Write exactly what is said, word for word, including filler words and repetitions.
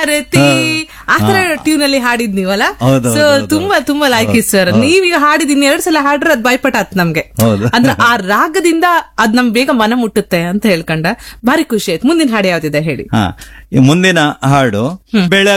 ಭಾರತಿ ಆತರ ಟ್ಯೂನ್ ಅಲ್ಲಿ ಹಾಡಿದ್ ನೀವಲ್ಲ. ಹೌದು, ಸೊ ಹೌದು, ತುಂಬಾ ತುಂಬಾ ಲೈಕ್ ಇತ್ತು ಸರ್. ನೀವೀಗ ಹಾಡಿದ್ ಇನ್ ಎರಡ್ ಸಲ ಹಾಡ್ರೆ ಅದ್ ಬಾಯ್ಪಟ ಆತ್ ನಮ್ಗೆ. ಹೌದು. ಅಂದ್ರೆ ಆ ರಾಗದಿಂದ ಅದ್ ನಮ್ ಬೇಗ ಮನ ಮುಟ್ಟುತ್ತೆ ಅಂತ ಹೇಳ್ಕೊಂಡ ಭಾರಿ ಖುಷಿ ಆಯ್ತು. ಮುಂದಿನ ಹಾಡು ಯಾವ್ದಿದೆ ಹೇಳಿ. ಹಾ, ಈ ಮುಂದಿನ ಹಾಡು ಬೆಳಗ